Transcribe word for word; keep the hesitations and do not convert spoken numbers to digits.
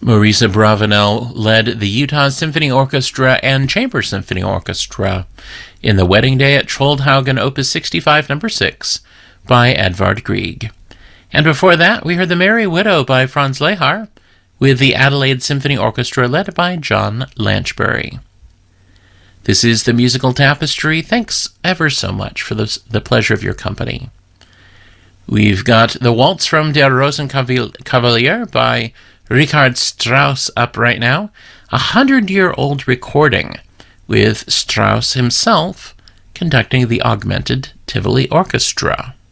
Maurice Bravanel led the Utah Symphony Orchestra and Chamber Symphony Orchestra in The Wedding Day at Troldhaugen, Opus sixty-five, number six, by Edvard Grieg. And before that, we heard The Merry Widow by Franz Lehár, with the Adelaide Symphony Orchestra led by John Lanchbury. This is The Musical Tapestry. Thanks ever so much for the, the pleasure of your company. We've got the Waltz from Der Rosenkavalier by Richard Strauss up right now, a hundred-year-old recording with Strauss himself conducting the Augmented Tivoli Orchestra.